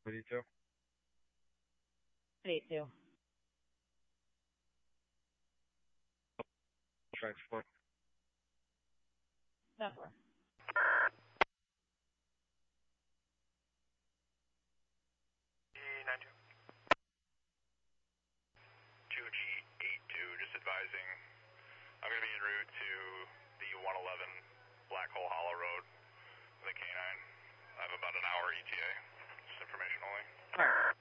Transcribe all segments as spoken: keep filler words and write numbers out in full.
eighty-two. eighty-two. Transport. That's four. E nine two. two G eight two, just advising. I'm going to be en route to the one eleven Black Hole Hollow Road with a K nine. I have about an hour E T A. Just information only. Alright.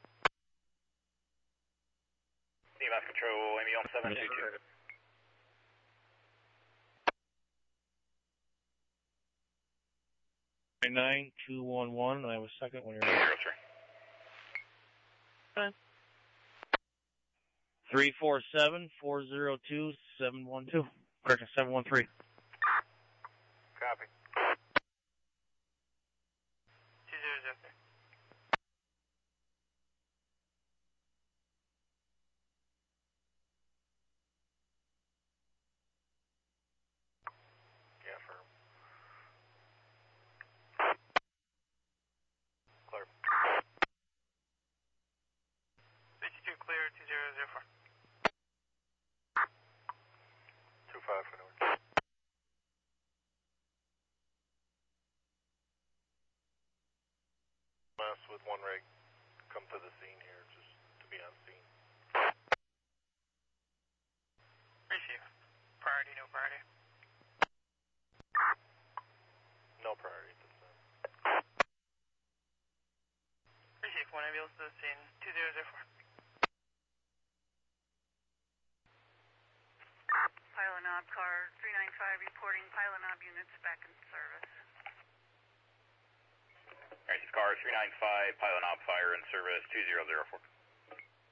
E M S Control, Amy on seven two two. nine two one one, and I have a second when you're Zero ready. three. Okay. three four seven, four zero two, seven one two. Correction, seven one three. Copy. two zero zero three. Yeah, firm. Clear. fifty-two clear, two zero zero four. two five for North. Mass with one rig. Come to the scene here just to be on scene. Receive. Priority, no priority. No priority at this time. Receive. One ambulance to the scene. two zero zero four. Pilot Knob car three nine five reporting Pilot Knob units back in service. Alright, car three nine five, Pilot Knob fire in service two zero zero four.